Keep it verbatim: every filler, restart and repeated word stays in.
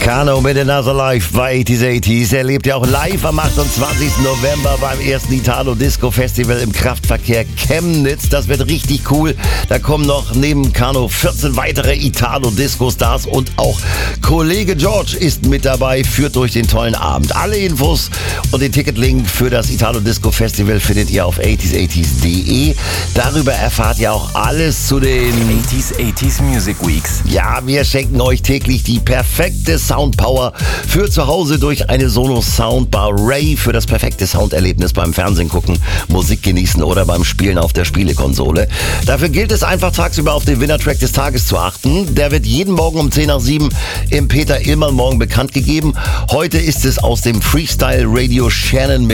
Kano mit Another Life bei achtziger achtziger. Er lebt ja auch live am achtundzwanzigsten November beim ersten Italo Disco Festival im Kraftverkehr Chemnitz. Das wird richtig cool. Da kommen noch neben Kano vierzehn weitere Italo Disco Stars und auch Kollege George ist mit dabei, führt durch den tollen Abend. Alle Infos und den Ticketlink für das Italo Disco Festival findet ihr auf achtziger achtziger punkt de. Darüber erfahrt ihr auch alles zu den achtziger achtziger Music Weeks. Ja, wir schenken euch täglich die perfekte Soundpower für zu Hause durch eine Sonos Soundbar Ray für das perfekte Sounderlebnis beim Fernsehen gucken, Musik genießen oder beim Spielen auf der Spielekonsole. Dafür gilt es einfach tagsüber auf den Winnertrack des Tages zu achten. Der wird jeden Morgen um zehn nach sieben im Peter Illmann Morgen bekannt gegeben. Heute ist es aus dem Freestyle Radio Shannon mit